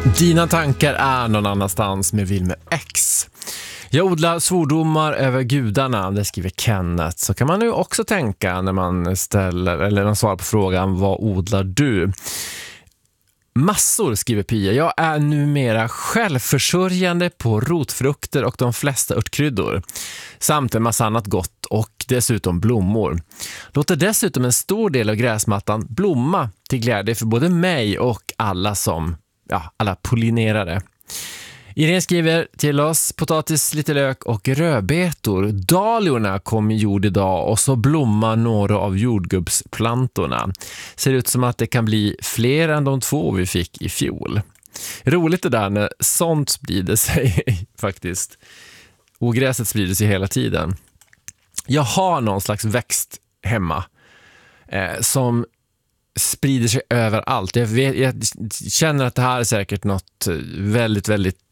Dina tankar är någon annanstans med Wilmer X. Jag odlar svordomar över gudarna, det skriver Kenneth. Så kan man nu också tänka när man ställer eller när man svarar på frågan, vad odlar du? Massor, skriver Pia. Jag är numera självförsörjande på rotfrukter och de flesta örtkryddor. Samt en massa annat gott och dessutom blommor. Låter dessutom en stor del av gräsmattan blomma till glädje för både mig och alla alla pollinerare. Irene skriver till oss: potatis, lite lök och rödbetor. Dahliorna kom i jord idag och så blommar några av jordgubbsplantorna. Ser ut som att det kan bli fler än de 2 vi fick i fjol. Roligt det där när sånt sprider sig faktiskt. Ogräset sprider sig hela tiden. Jag har någon slags växt hemma som sprider sig överallt. Jag känner att det här är säkert något väldigt, väldigt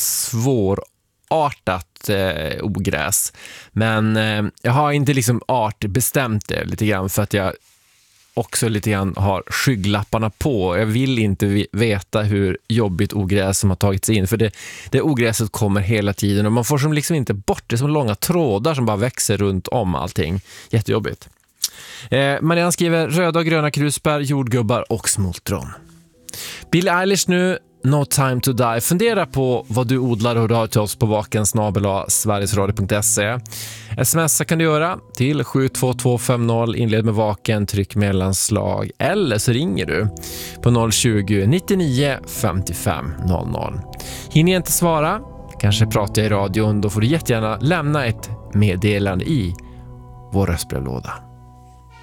svårartat ogräs. Men jag har inte liksom artbestämt det lite grann för att jag också lite grann har skygglapparna på. Jag vill inte veta hur jobbigt ogräs som har tagit sig in, för det ogräset kommer hela tiden och man får som liksom inte bort det, som långa trådar som bara växer runt om allting. Jättejobbigt. Marianne skriver: röda och gröna krusbär, jordgubbar och smultron. Billie Eilish nu, No Time to Die. Fundera på vad du odlar och hör av till oss på vaken@sverigesradio.se. SMS kan du göra till 72250, inled med vaken, tryck mellanslag, eller så ringer du på 020 99 55 00. Hinner jag inte svara, kanske pratar jag i radion, då får du jättegärna lämna ett meddelande i vår röstbrevlåda.